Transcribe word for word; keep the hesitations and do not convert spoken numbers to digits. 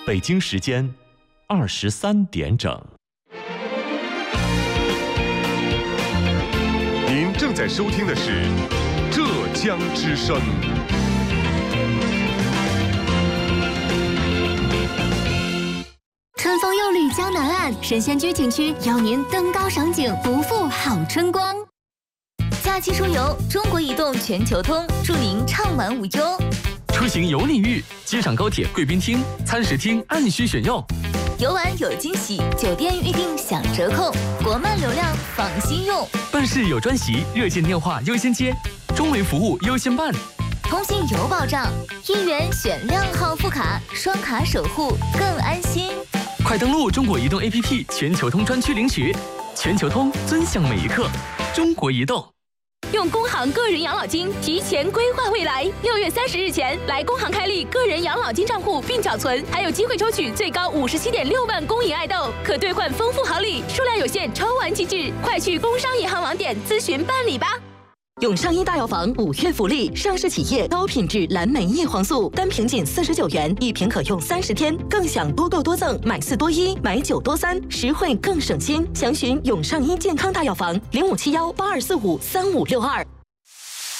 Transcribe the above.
北京时间二十三点整。 您正在收听的是浙江之声。 春风又绿江南岸，神仙居景区邀您登高赏景，不负好春光。假期出游，中国移动全球通，祝您畅玩无忧。 出行有礼遇，机场高铁贵宾厅、餐食厅按需选用。 游玩有惊喜，酒店预订享折扣，国漫流量放心用。 办事有专席，热线电话优先接，中维服务优先办。 通信有保障，一元选靓号副卡，双卡守护更安心。 快登录中国移动 A P P 全球通专区领取，全球通尊享每一刻。中国移动。 用工行个人养老金提前规划未来，六月三十日前来工行开立个人养老金账户并缴存，还有机会抽取最高五十七点六万公银爱豆，可兑换丰富好礼，数量有限，抽完即至，快去工商银行网点咨询办理吧。 永上一大药房五月福利，上市企业高品质蓝莓叶黄素，单瓶仅四十九元，一瓶可用三十天，更享多购多赠，买四多一，买九多三，实惠更省心。详询永上一健康大药房零五七幺八二四五三五六二。